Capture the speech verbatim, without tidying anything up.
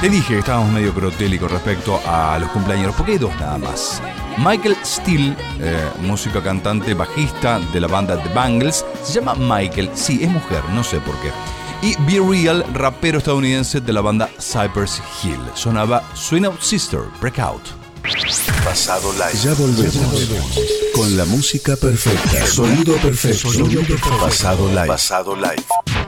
Te dije que estábamos medio crotélicos respecto a los cumpleaños, porque hay dos nada más. Michael Steele, eh, músico, cantante, bajista de la banda The Bangles, se llama Michael, sí, es mujer, no sé por qué. Y Be Real, rapero estadounidense de la banda Cypress Hill. Sonaba Swing Out Sister, Breakout. Pasado Live. Ya volvemos, ya volvemos con la música perfecta. Sonido perfecto. Sonido perfecto. Pasado Live. Pasado Live.